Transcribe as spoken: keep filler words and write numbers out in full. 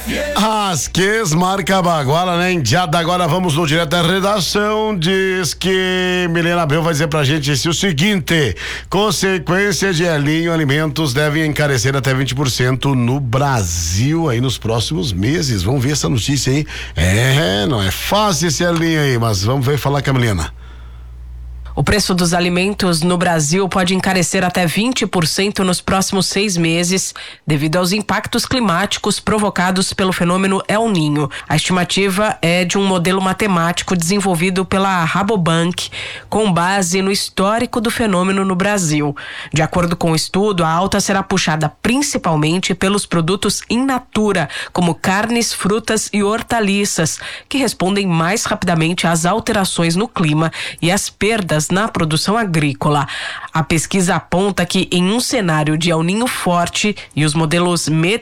Asques marca Baguala, né? Indiada, agora vamos no direto da redação. Diz que Milena Abreu vai dizer pra gente o seguinte: consequência de alinho, alimentos devem encarecer até vinte por cento no Brasil aí nos próximos meses. Vamos ver essa notícia aí. É, não é fácil esse alinho aí, mas vamos ver falar com a Milena. O preço dos alimentos no Brasil pode encarecer até vinte por cento nos próximos seis meses, devido aos impactos climáticos provocados pelo fenômeno El Niño. A estimativa é de um modelo matemático desenvolvido pela Rabobank, com base no histórico do fenômeno no Brasil. De acordo com o estudo, a alta será puxada principalmente pelos produtos in natura, como carnes, frutas e hortaliças, que respondem mais rapidamente às alterações no clima e às perdas na produção agrícola. A pesquisa aponta que em um cenário de El Niño forte e os modelos